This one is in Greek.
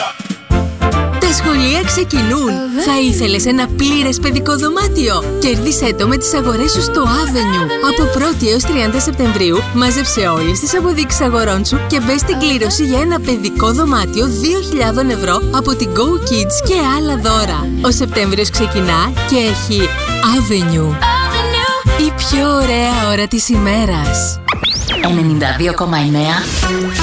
Τα σχολεία ξεκινούν. Θα ήθελες ένα πλήρες παιδικό δωμάτιο? Κέρδισέ το με τις αγορές σου στο Avenue. Από 1η έως 30 Σεπτεμβρίου μάζεψε όλες τις αποδείξεις αγορών σου και μπες στην κλήρωση για ένα παιδικό δωμάτιο 2.000 ευρώ από την Go Kids και άλλα δώρα. Ο Σεπτέμβριος ξεκινά και έχει Avenue. Η πιο ωραία ώρα της ημέρας. 92,9